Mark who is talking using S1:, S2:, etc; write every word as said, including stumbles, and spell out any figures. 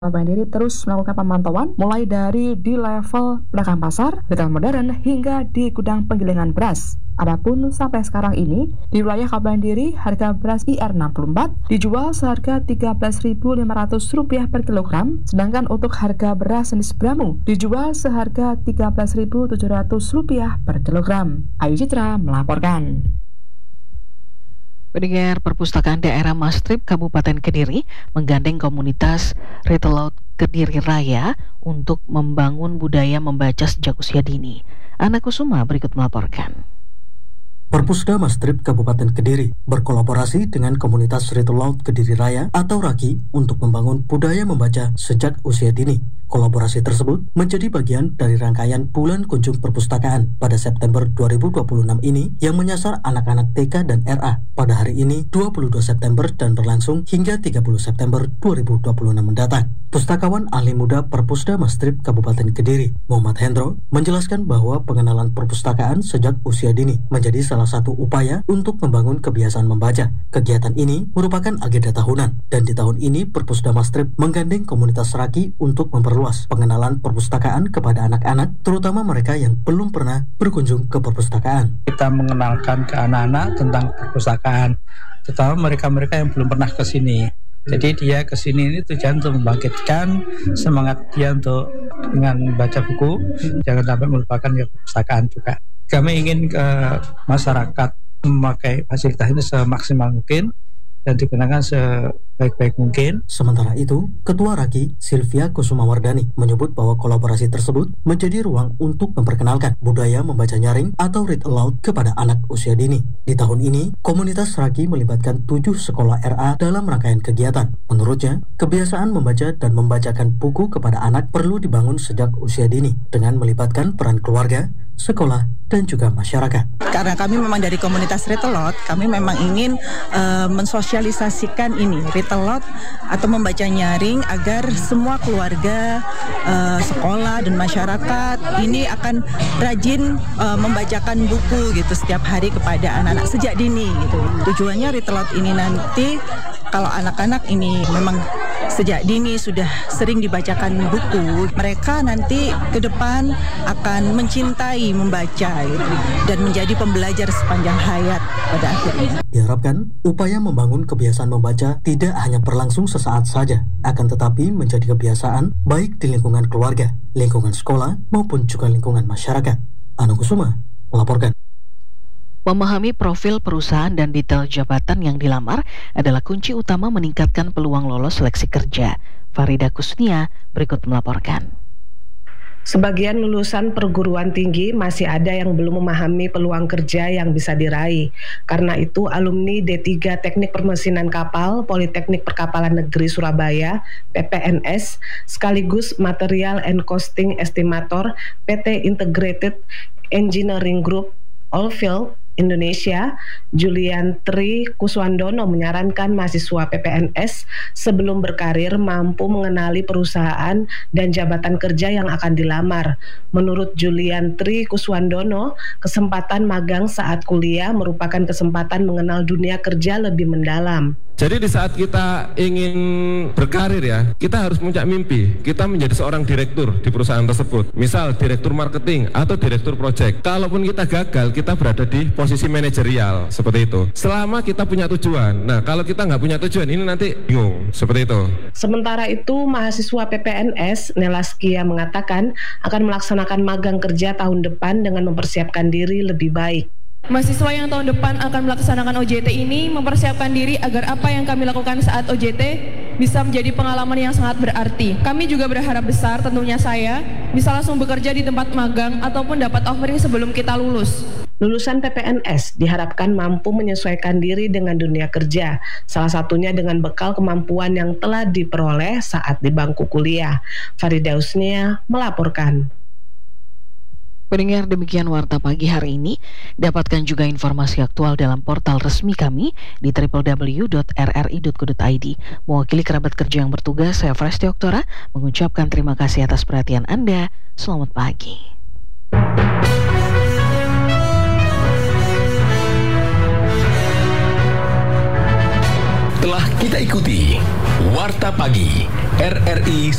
S1: Mandiri terus melakukan pemantauan mulai dari di level pedagang pasar, retail modern hingga di gudang penggilingan beras. Adapun sampai sekarang ini di wilayah Kabupaten Mandiri harga beras I R enam puluh empat dijual seharga tiga belas ribu lima ratus rupiah per kilogram, sedangkan untuk harga beras jenis Bramu dijual seharga tiga belas ribu tujuh ratus rupiah per kilogram. Ayu Citra melaporkan.
S2: Pendengar, Perpustakaan Daerah Mastrip Kabupaten Kediri menggandeng komunitas Retail Laut Kediri Raya untuk membangun budaya membaca sejak usia dini. Ana Kusuma berikut melaporkan.
S3: Perpusda Mastrip Kabupaten Kediri berkolaborasi dengan komunitas Retail Laut Kediri Raya atau RAKI untuk membangun budaya membaca sejak usia dini. Kolaborasi tersebut menjadi bagian dari rangkaian Bulan Kunjung Perpustakaan pada September dua ribu dua puluh enam ini yang menyasar anak-anak T K dan R A pada hari ini dua puluh dua September dan berlangsung hingga tiga puluh September dua ribu dua puluh enam mendatang. Pustakawan ahli muda Perpusda Mastrip Kabupaten Kediri, Muhammad Hendro, menjelaskan bahwa pengenalan perpustakaan sejak usia dini menjadi salah satu upaya untuk membangun kebiasaan membaca. Kegiatan ini merupakan agenda tahunan dan di tahun ini Perpusda Mastrip menggandeng komunitas RAKI untuk memperluas pengenalan perpustakaan kepada anak-anak, terutama mereka yang belum pernah berkunjung ke perpustakaan.
S4: Kita mengenalkan ke anak-anak tentang perpustakaan, terutama mereka-mereka yang belum pernah ke sini. Jadi dia ke sini ini tujuan untuk membangkitkan semangat dia untuk dengan membaca buku, jangan sampai melupakan ya perpustakaan juga. Kami ingin ke masyarakat memakai fasilitas ini semaksimal mungkin dan digunakan sebaik-baik mungkin.
S3: Sementara itu, Ketua RAKI Sylvia Kusumawardani menyebut bahwa kolaborasi tersebut menjadi ruang untuk memperkenalkan budaya membaca nyaring atau read aloud kepada anak usia dini. Di tahun ini, komunitas RAKI melibatkan tujuh sekolah R A dalam rangkaian kegiatan. Menurutnya, kebiasaan membaca dan membacakan buku kepada anak perlu dibangun sejak usia dini dengan melibatkan peran keluarga, sekolah, dan juga masyarakat.
S5: Karena kami memang dari komunitas Retail Laut, kami memang ingin uh, mensosialisasikan ini Retail Laut atau membaca nyaring agar semua keluarga, uh, sekolah dan masyarakat ini akan rajin uh, membacakan buku gitu setiap hari kepada anak-anak sejak dini gitu. Tujuannya Retail Laut ini nanti kalau anak-anak ini memang sejak dini sudah sering dibacakan buku, mereka nanti ke depan akan mencintai membaca gitu, dan menjadi pembelajar sepanjang hayat pada akhirnya.
S3: Diharapkan upaya membangun kebiasaan membaca tidak hanya berlangsung sesaat saja, akan tetapi menjadi kebiasaan baik di lingkungan keluarga, lingkungan sekolah, maupun juga lingkungan masyarakat. Anu Kusuma melaporkan.
S2: Memahami profil perusahaan dan detail jabatan yang dilamar adalah kunci utama meningkatkan peluang lolos seleksi kerja. Farida Kusnia berikut melaporkan.
S6: Sebagian lulusan perguruan tinggi masih ada yang belum memahami peluang kerja yang bisa diraih. Karena itu, alumni D tiga Teknik Permesinan Kapal Politeknik Perkapalan Negeri Surabaya P P N S sekaligus Material and Costing Estimator P T Integrated Engineering Group Oilfield Indonesia, Julian Tri Kuswandono menyarankan mahasiswa P P N S sebelum berkarir mampu mengenali perusahaan dan jabatan kerja yang akan dilamar. Menurut Julian Tri Kuswandono, kesempatan magang saat kuliah merupakan kesempatan mengenal dunia kerja lebih mendalam.
S7: Jadi di saat kita ingin berkarir ya, kita harus punya mimpi. Kita menjadi seorang direktur di perusahaan tersebut. Misal direktur marketing atau direktur project. Kalaupun kita gagal, kita berada di posisi manajerial, seperti itu. Selama kita punya tujuan. Nah, kalau kita nggak punya tujuan, ini nanti bingung, seperti itu.
S6: Sementara itu, mahasiswa P P N S Nelaskia mengatakan akan melaksanakan magang kerja tahun depan dengan mempersiapkan diri lebih baik.
S8: Mahasiswa yang tahun depan akan melaksanakan O J T ini mempersiapkan diri agar apa yang kami lakukan saat O J T bisa menjadi pengalaman yang sangat berarti. Kami juga berharap besar, tentunya saya, bisa langsung bekerja di tempat magang ataupun dapat offering sebelum kita lulus.
S6: Lulusan P P N S diharapkan mampu menyesuaikan diri dengan dunia kerja, salah satunya dengan bekal kemampuan yang telah diperoleh saat di bangku kuliah. Farida Usnia melaporkan.
S2: Pendengar, demikian Warta Pagi hari ini. Dapatkan juga informasi aktual dalam portal resmi kami di w w w dot r r i dot co dot i d. Mewakili kerabat kerja yang bertugas, saya Fresti Oktora mengucapkan terima kasih atas perhatian Anda. Selamat pagi.
S9: Telah kita ikuti Warta Pagi R R I